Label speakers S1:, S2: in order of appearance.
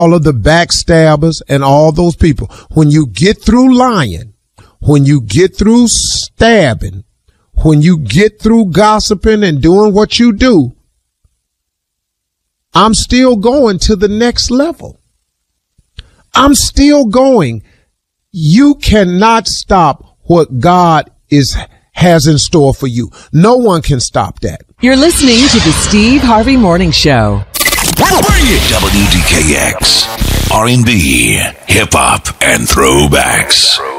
S1: all of the backstabbers and all those people. When you get through lying, when you get through stabbing, when you get through gossiping and doing what you do, I'm still going to the next level. I'm still going. You cannot stop what God has in store for you. No one can stop that.
S2: You're listening to the Steve Harvey Morning Show.
S3: WDKX, R&B, hip hop, and throwbacks.